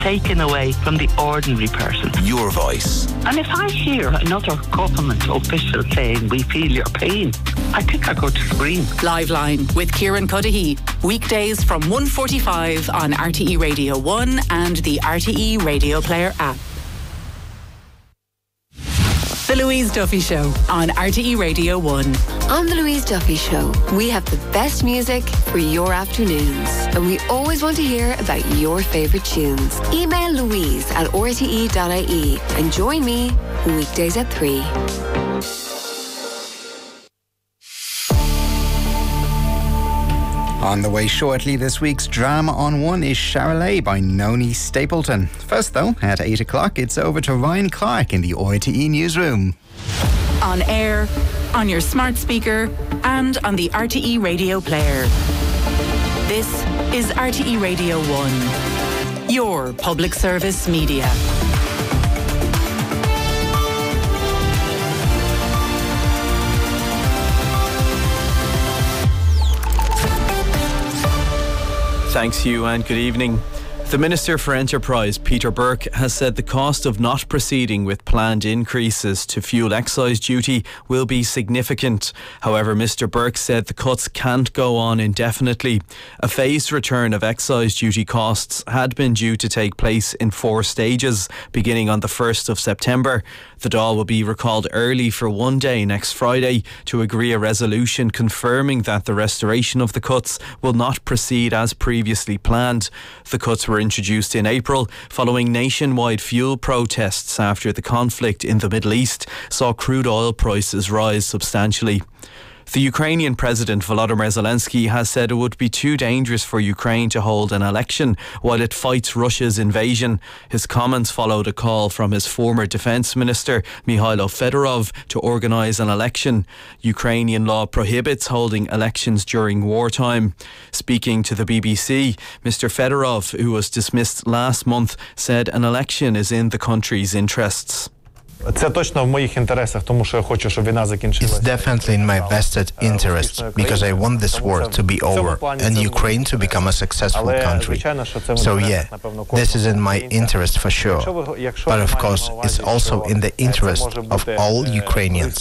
taken away from the ordinary person. Your voice. And if I hear another government official saying we feel your pain, I think I go to scream. Live Line with Kieran Cuddihy. Weekdays from 1:45 on RTE Radio 1 and the RTE Radio Player app. The Louise Duffy Show on RTE Radio 1. On The Louise Duffy Show, we have the best music for your afternoons. And we always want to hear about your favourite tunes. Email louise@rte.ie and join me weekdays at 3. On the way shortly, this week's Drama on One is Charolais by Noni Stapleton. First though, at 8 o'clock, it's over to Ryan Clark in the RTE newsroom. On air, on your smart speaker and on the RTE Radio Player. This is RTE Radio 1, your public service media. Thanks, Hugh, and good evening. The Minister for Enterprise, Peter Burke, has said the cost of not proceeding with planned increases to fuel excise duty will be significant. However, Mr Burke said the cuts can't go on indefinitely. A phased return of excise duty costs had been due to take place in 4 stages, beginning on the 1st of September. The Dáil will be recalled early for one day next Friday to agree a resolution confirming that the restoration of the cuts will not proceed as previously planned. The cuts were introduced in April following nationwide fuel protests after the conflict in the Middle East saw crude oil prices rise substantially. The Ukrainian President Volodymyr Zelensky has said it would be too dangerous for Ukraine to hold an election while it fights Russia's invasion. His comments followed a call from his former defence minister Mikhailo Fedorov to organise an election. Ukrainian law prohibits holding elections during wartime. Speaking to the BBC, Mr Fedorov, who was dismissed last month, said an election is in the country's interests. Це точно в моїх інтересах, тому що я хочу, щоб війна закінчилася. It's definitely in my vested interest because I want this war to be over and Ukraine to become a successful country. So yeah, this is in my interest for sure. But of course, it's also in the interest of all Ukrainians.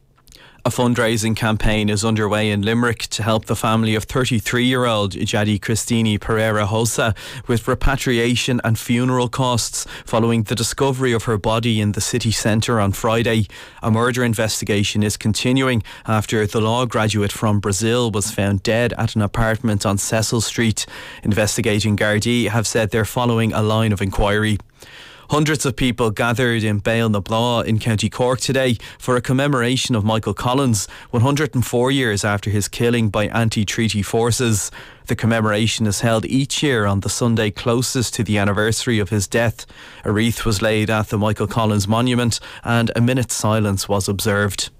A fundraising campaign is underway in Limerick to help the family of 33-year-old Jadi Christine Pereira Hosa with repatriation and funeral costs following the discovery of her body in the city centre on Friday. A murder investigation is continuing after the law graduate from Brazil was found dead at an apartment on Cecil Street. Investigating Gardaí have said they're following a line of inquiry. Hundreds of people gathered in Bale na Blá in County Cork today for a commemoration of Michael Collins, 104 years after his killing by anti-treaty forces. The commemoration is held each year on the Sunday closest to the anniversary of his death. A wreath was laid at the Michael Collins Monument and a minute's silence was observed.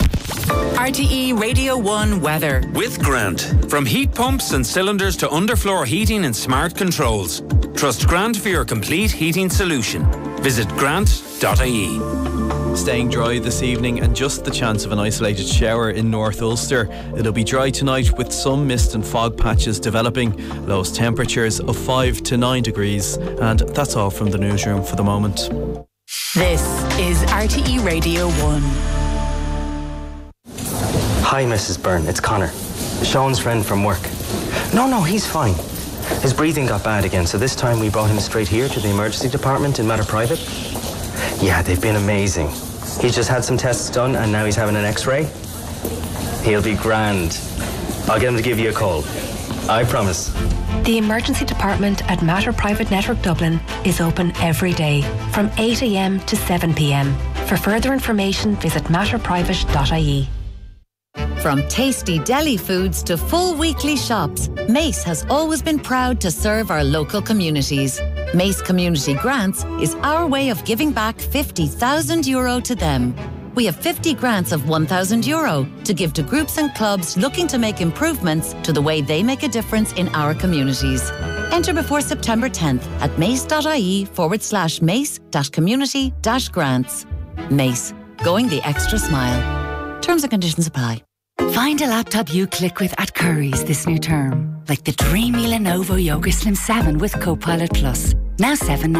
RTE Radio 1 weather. With Grant. From heat pumps and cylinders to underfloor heating and smart controls. Trust Grant for your complete heating solution. Visit grant.ie. Staying dry this evening and just the chance of an isolated shower in North Ulster. It'll be dry tonight with some mist and fog patches developing. Lowest temperatures of 5 to 9 degrees. And that's all from the newsroom for the moment. This is RTE Radio 1. Hi, Mrs. Byrne. It's Connor. Sean's friend from work. No, he's fine. His breathing got bad again, so this time we brought him straight here to the emergency department in Mater Private. Yeah, they've been amazing. He's just had some tests done and now he's having an x-ray. He'll be grand. I'll get him to give you a call. I promise. The emergency department at Mater Private Network Dublin is open every day from 8 a.m. to 7 p.m. For further information, visit matterprivate.ie. From tasty deli foods to full weekly shops, Mace has always been proud to serve our local communities. Mace Community Grants is our way of giving back €50,000 to them. We have 50 grants of €1,000 to give to groups and clubs looking to make improvements to the way they make a difference in our communities. Enter before September 10th at mace.ie/mace-community-grants. Mace, going the extra smile. Terms and conditions apply. Find a laptop you click with at Currys this new term. Like the dreamy Lenovo Yoga Slim 7 with Copilot Plus. Now $7